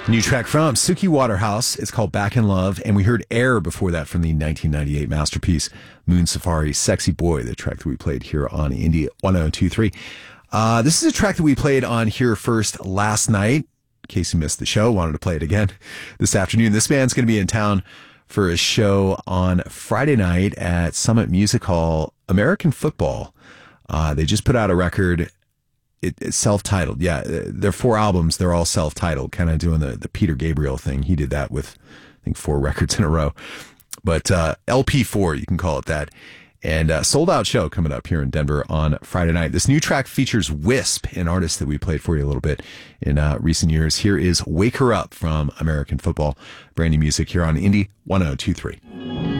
New track from Suki Waterhouse. It's called Back in Love. And we heard Air before that from the 1998 masterpiece Moon Safari, Sexy Boy, the track that we played here on Indie 1023. This is a track that we played on Here First last night. In case you missed the show, wanted to play it again this afternoon. This band's going to be in town for a show on Friday night at Summit Music Hall, American Football. They just put out a record. It's self-titled. Yeah, their 4 albums, they're all self-titled, kind of doing the Peter Gabriel thing. He did that with, I think, 4 records in a row. But LP4, you can call it that. And sold-out show coming up here in Denver on Friday night. This new track features Wisp, an artist that we played for you a little bit in recent years. Here is Wake Her Up from American Football. Brand new music here on Indie 1023.